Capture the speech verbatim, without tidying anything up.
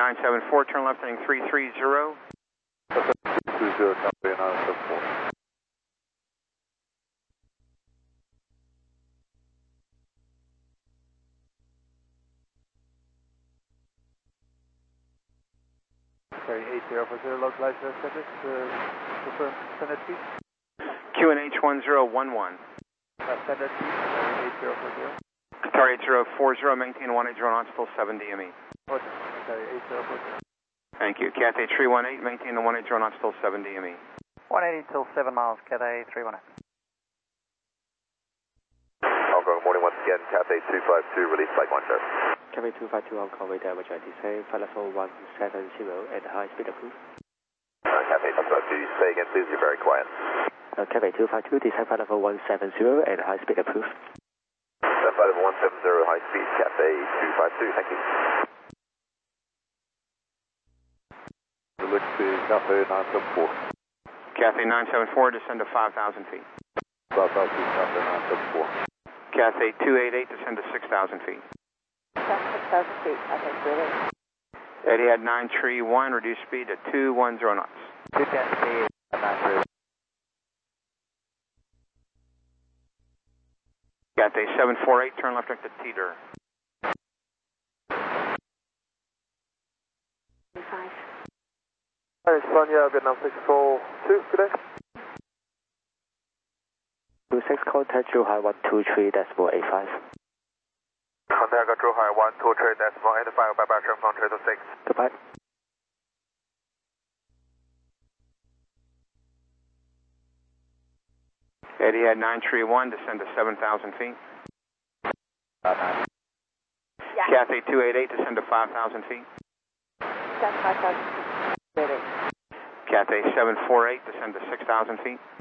nine seven four, turn left heading three three zero. three zero, Cathay nine seven four. Carry eight zero four zero, localized service, uh, confirm standard speed. Q N H one zero one one. Uh, standard speed, carry eight zero four zero. Qatar eight zero four zero, maintain one eight zero knots, still seven D M E. Order, carry eight zero four zero. Thank you. Cathay three one eight, maintain the one eight zero knots, still seven D M E. one eighty till seven miles, Cathay three one eight. Hong Kong, morning once again, Cathay two five two, release flight one zero. Cathay two five two, Hong Kong, radar damage I D C, flight level one seven zero at high speed approved. Uh, Cathay two five two, say again please, you're very quiet. Uh, Cathay two five two, descend flight level one seven zero at high speed approved. Descend flight level one seven zero, high speed, Cathay two five two, thank you. Select the Cathay nine seven four. Cathay nine seven four, descend to five thousand feet. five thousand feet, Cathay nine seven four. Cathay two eight eight, descend to six thousand feet. six thousand feet, Cathay three eight eight. Etihad nine three one, reduce speed to two one zero knots. two ten speed, nine three one. Cathay seven four eight, turn left to Teeter. five. Hi, Sonia, Vietnam six four two, good day. two six, contact Zhuhai one two three decimal eight five. Contact Zhuhai one two three decimal eight five, bye bye, from three two six. Goodbye. Etihad nine three one, descend to seven thousand feet. Yeah. Cathay two eight eight, descend to five thousand feet. Descend five thousand feet, three eight eight. Cathay seven four eight, descend to six thousand feet.